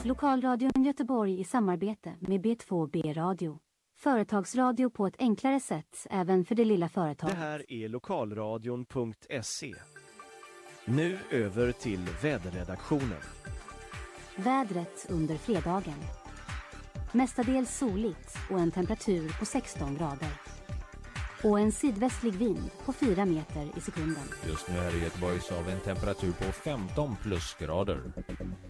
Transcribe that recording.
Lokalradion Göteborg i samarbete med B2B Radio. Företagsradio på ett enklare sätt även för det lilla företaget. Det här är lokalradion.se. Nu över till väderredaktionen. Vädret under fredagen. Mestadels soligt och en temperatur på 16 grader. Och en sydvästlig vind på 4 meter i sekunden. Just nu här i Göteborg så har vi en temperatur på 15 plusgrader.